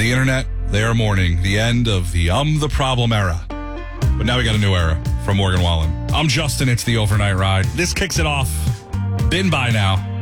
the internet, they are mourning the end of the problem era. But now we got a new era from Morgan Wallen. I'm Justin. It's the Overnight Ride. This kicks it off. Been by now.